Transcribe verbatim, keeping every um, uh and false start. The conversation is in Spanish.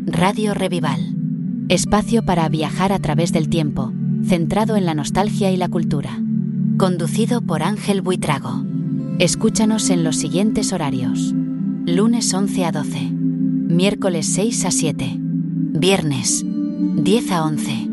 Radio Revival. Espacio para viajar a través del tiempo, centrado en la nostalgia y la cultura. Conducido por Ángel Buitrago. Escúchanos en los siguientes horarios: lunes once a doce, miércoles seis a siete, viernes diez a once,